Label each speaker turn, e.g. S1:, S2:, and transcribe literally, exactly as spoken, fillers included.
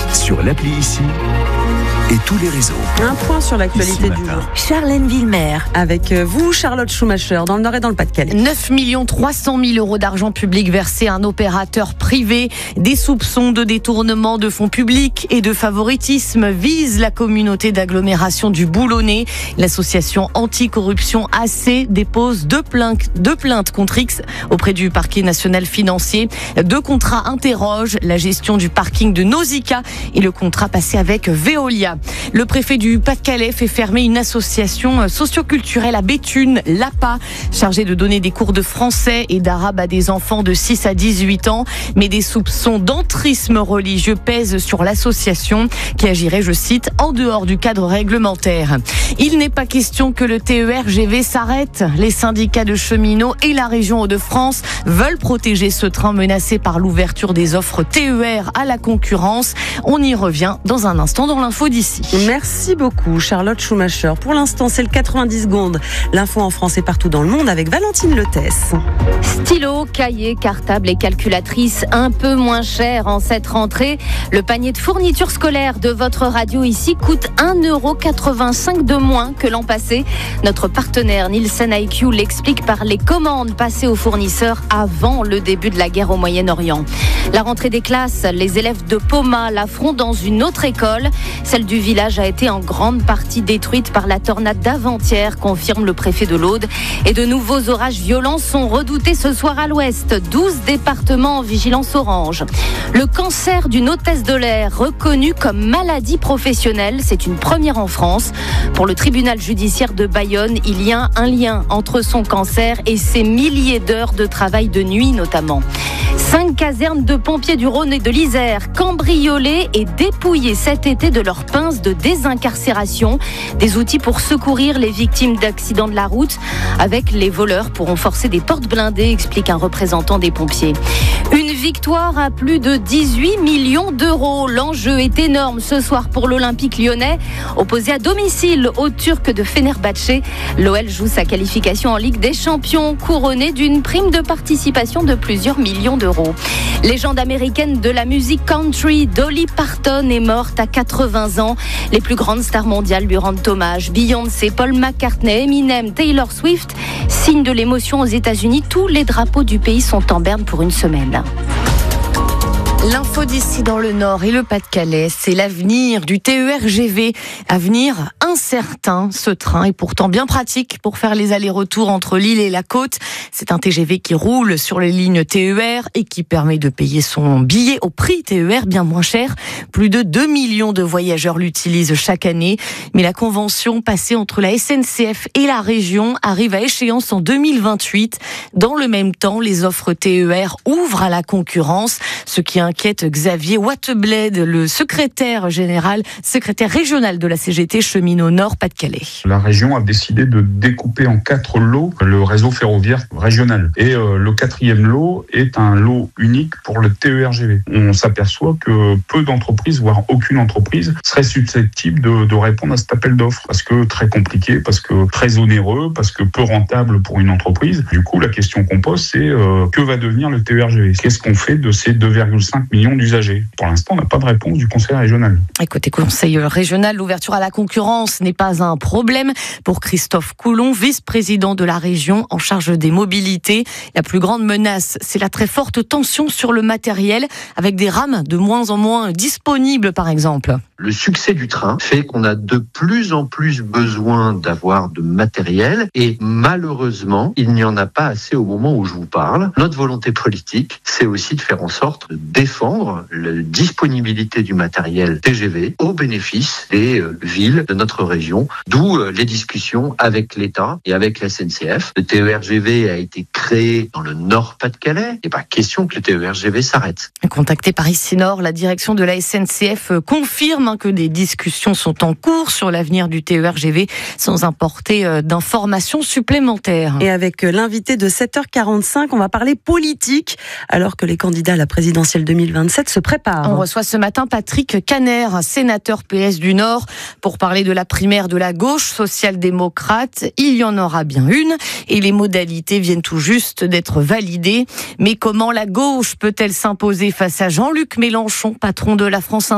S1: sur l'appli ici et tous les réseaux.
S2: Un point sur l'actualité du jour.
S3: Charlène Villemer.
S2: Avec vous, Charlotte Schumacher, dans le Nord et dans le Pas-de-Calais.
S3: neuf millions trois cent mille euros d'argent public versé à un opérateur privé. Des soupçons de détournement de fonds publics et de favoritisme visent la communauté d'agglomération du Boulonnais. L'association anticorruption A C dépose deux plaintes, deux plaintes contre X auprès du parquet national financier. Deux contrats interrogent la gestion du parking de Nausicaa et le contrat passé avec Veolia. Le préfet du Pas-de-Calais fait fermer une association socioculturelle à Béthune, l'A P A, chargée de donner des cours de français et d'arabe à des enfants de six à dix-huit ans. Mais des soupçons d'entrisme religieux pèsent sur l'association qui agirait, je cite, en dehors du cadre réglementaire. Il n'est pas question que le T E R G V s'arrête. Les syndicats de cheminots et la région Hauts-de-France veulent protéger ce train menacé par l'ouverture des offres T E R à la concurrence. On y revient dans un instant dans l'info d'ici.
S2: Merci beaucoup, Charlotte Schumacher. Pour l'instant, c'est le quatre-vingt-dix secondes. L'info en France et partout dans le monde avec Valentine Letesse.
S4: Stylo, cahier, cartable et calculatrice un peu moins cher en cette rentrée. Le panier de fournitures scolaires de votre radio ici coûte un euro quatre-vingt-cinq de moins que l'an passé. Notre partenaire Nielsen I Q l'explique par les commandes passées aux fournisseurs avant le début de la guerre au Moyen-Orient. La rentrée des classes, les élèves de Poma la feront dans une autre école. Celle du village a été en grande partie détruite par la tornade d'avant-hier, confirme le préfet de l'Aude. Et de nouveaux orages violents sont redoutés ce soir à l'ouest. douze départements en vigilance orange. Le cancer d'une hôtesse de l'air reconnu comme maladie professionnelle, c'est une première en France. Pour le tribunal judiciaire de Bayonne, il y a un lien entre son cancer et ses milliers d'heures de travail de nuit notamment. Cinq casernes de pompiers du Rhône et de l'Isère cambriolées et dépouillées cet été de leurs pinces de désincarcération. Des outils pour secourir les victimes d'accidents de la route. Avec les voleurs pourront forcer des portes blindées, explique un représentant des pompiers. Une victoire à plus de dix-huit millions d'euros. L'enjeu est énorme ce soir pour l'Olympique lyonnais. Opposé à domicile aux Turcs de Fenerbahçe, l'O L joue sa qualification en Ligue des Champions, couronnée d'une prime de participation de plusieurs millions d'euros. Légende américaine de la musique country, Dolly Parton est morte à quatre-vingts ans. Les plus grandes stars mondiales lui rendent hommage. Beyoncé, Paul McCartney, Eminem, Taylor Swift. Signe de l'émotion aux États-Unis, tous les drapeaux du pays sont en berne pour une semaine.
S3: L'info d'ici dans le Nord et le Pas-de-Calais, c'est l'avenir du T E R G V. Avenir incertain, ce train est pourtant bien pratique pour faire les allers-retours entre l'île et la côte. C'est un T G V qui roule sur les lignes T E R et qui permet de payer son billet au prix T E R bien moins cher. Plus de deux millions de voyageurs l'utilisent chaque année. Mais la convention passée entre la S N C F et la région arrive à échéance en deux mille vingt-huit. Dans le même temps, les offres T E R ouvrent à la concurrence, ce qui inquiète Xavier Wattebled, le secrétaire général, secrétaire régional de la C G T Cheminots Nord Pas-de-Calais.
S5: La région a décidé de découper en quatre lots le réseau ferroviaire régional. Et euh, le quatrième lot est un lot unique pour le T E R G V. On s'aperçoit que peu d'entreprises, voire aucune entreprise, serait susceptible de, de répondre à cet appel d'offres. Parce que très compliqué, parce que très onéreux, parce que peu rentable pour une entreprise. Du coup, la question qu'on pose, c'est euh, que va devenir le T E R G V ? Qu'est-ce qu'on fait de ces deux virgule cinq millions d'usagers ? Pour l'instant, on n'a pas de réponse du conseil régional.
S3: Écoutez, conseil régional, l'ouverture à la concurrence n'est pas un problème pour Christophe Coulon, vice-président de la région en charge des mobilités. La plus grande menace, c'est la très forte tension sur le matériel, avec des rames de moins en moins disponibles, par exemple.
S6: Le succès du train fait qu'on a de plus en plus besoin d'avoir de matériel et malheureusement, il n'y en a pas assez au moment où je vous parle. Notre volonté politique, c'est aussi de faire en sorte de défendre la disponibilité du matériel T G V au bénéfice des villes de notre région, d'où les discussions avec l'État et avec la S N C F. Le T E R G V a été créé dans le Nord Pas-de-Calais. Il n'est pas question que le T E R G V s'arrête.
S3: Contacté par Ici Nord, la direction de la S N C F confirme que des discussions sont en cours sur l'avenir du T E R G V sans apporter d'informations supplémentaires.
S2: Et avec l'invité de sept heures quarante-cinq, on va parler politique alors que les candidats à la présidentielle deux mille vingt-sept se préparent.
S3: On reçoit ce matin Patrick Caner, sénateur P S du Nord, pour parler de la primaire de la gauche social-démocrate. Il y en aura bien une et les modalités viennent tout juste d'être validées. Mais comment la gauche peut-elle s'imposer face à Jean-Luc Mélenchon, patron de la France